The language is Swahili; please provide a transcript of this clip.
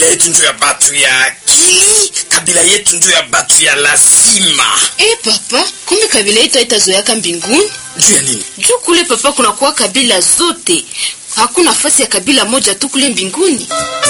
kabila yetu ndio ya batu ya akili, kabila yetu ndio ya batu ya lazima. Papa, kumbe kabila yetu haitazoeaka mbinguni? Juu ya nini? Juu kule papa kuna kuwa kabila zote. Hakuna nafasi ya kabila moja tu kule mbinguni.